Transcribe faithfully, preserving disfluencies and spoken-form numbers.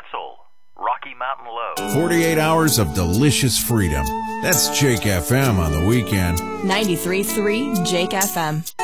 Wetzel, Rocky Mountain Low. forty-eight hours of delicious freedom. That's Jake F M on the weekend. ninety-three point three Jake F M.